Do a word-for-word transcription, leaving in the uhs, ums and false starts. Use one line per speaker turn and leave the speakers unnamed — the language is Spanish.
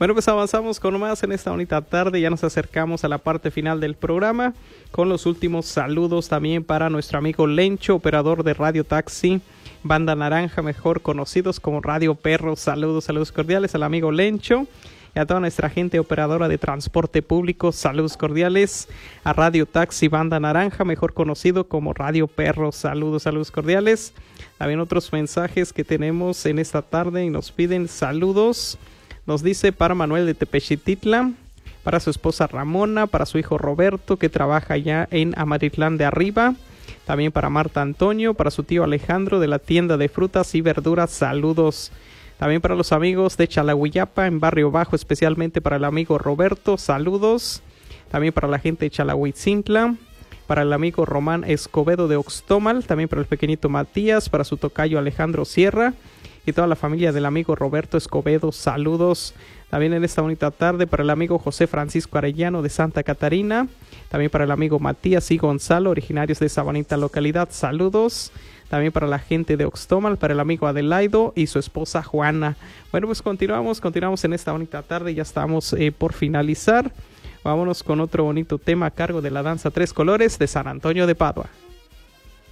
Bueno, pues avanzamos con más en esta bonita tarde. Ya nos acercamos a la parte final del programa con los últimos saludos también para nuestro amigo Lencho, operador de Radio Taxi Banda Naranja, mejor conocidos como Radio Perro. Saludos, saludos cordiales al amigo Lencho y a toda nuestra gente operadora de transporte público. Saludos cordiales a Radio Taxi Banda Naranja, mejor conocido como Radio Perro. Saludos, saludos cordiales. También otros mensajes que tenemos en esta tarde y nos piden saludos. Nos dice para Manuel de Tepechititla, para su esposa Ramona, para su hijo Roberto que trabaja ya en Amaritlán de Arriba. También para Marta Antonio, para su tío Alejandro de la tienda de frutas y verduras. Saludos. También para los amigos de Chalahuiyapa en Barrio Bajo, especialmente para el amigo Roberto. Saludos. También para la gente de Chalahuitzintla, para el amigo Román Escobedo de Oxtomal. También para el pequeñito Matías, para su tocayo Alejandro Sierra y toda la familia del amigo Roberto Escobedo. Saludos. También en esta bonita tarde para el amigo José Francisco Arellano de Santa Catarina. También para el amigo Matías y Gonzalo, originarios de esa bonita localidad. Saludos. También para la gente de Oxtomal, para el amigo Adelaido y su esposa Juana. Bueno, pues continuamos, continuamos en esta bonita tarde. Ya estamos eh, por finalizar. Vámonos con otro bonito tema a cargo de la danza Tres Colores de San Antonio de Padua.